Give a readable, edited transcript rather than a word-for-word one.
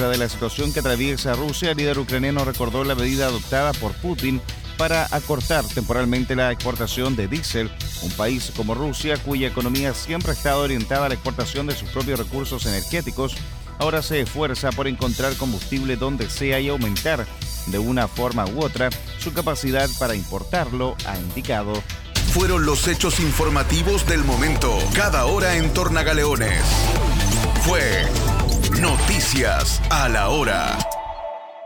muestra de la situación que atraviesa Rusia, el líder ucraniano recordó la medida adoptada por Putin para acortar temporalmente la exportación de diésel. Un país como Rusia, cuya economía siempre ha estado orientada a la exportación de sus propios recursos energéticos, ahora se esfuerza por encontrar combustible donde sea y aumentar, de una forma u otra, su capacidad para importarlo, ha indicado. Fueron los hechos informativos del momento, cada hora en Tornagaleones. Fue Noticias a la Hora.